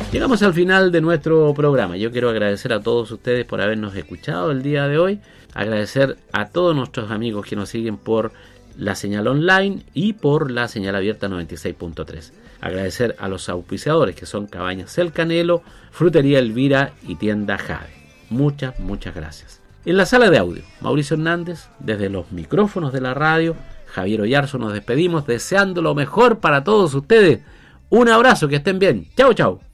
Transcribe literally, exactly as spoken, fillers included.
Llegamos al final de nuestro programa. Yo quiero agradecer a todos ustedes por habernos escuchado el día de hoy. Agradecer a todos nuestros amigos que nos siguen por la señal online y por la señal abierta noventa y seis punto tres. Agradecer a los auspiciadores que son Cabañas El Canelo, Frutería Elvira y Tienda Jade. Muchas, muchas gracias. En la sala de audio, Mauricio Hernández, desde los micrófonos de la radio, Javier Oyarzo, nos despedimos deseando lo mejor para todos ustedes. Un abrazo, que estén bien. Chau, chau.